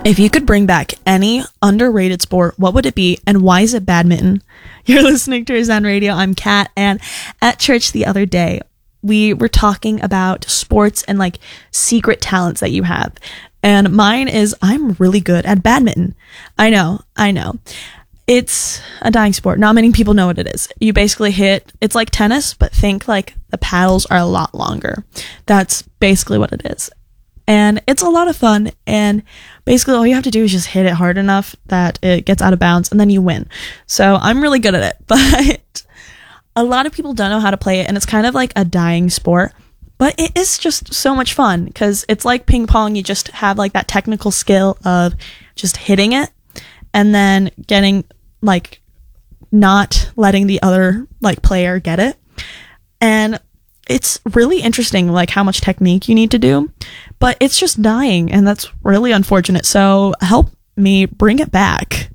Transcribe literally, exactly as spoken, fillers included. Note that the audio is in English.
If you could bring back any underrated sport, what would it be, and why is it badminton? You're listening to Zen Radio. I'm Kat, and at church the other day, we were talking about sports and like secret talents that you have. And mine is I'm really good at badminton. I know, I know. It's a dying sport. Not many people know what it is. You basically hit, it's like tennis, but think like the paddles are a lot longer. That's basically what it is. And it's a lot of fun, and basically all you have to do is just hit it hard enough that it gets out of bounds, and then you win. So I'm really good at it, but a lot of people don't know how to play it, and it's kind of like a dying sport, but it is just so much fun, because it's like ping pong. You just have like that technical skill of just hitting it, and then getting like, not letting the other like player get it. And it's really interesting, like how much technique you need to do, but it's just dying, and that's really unfortunate. So help me bring it back.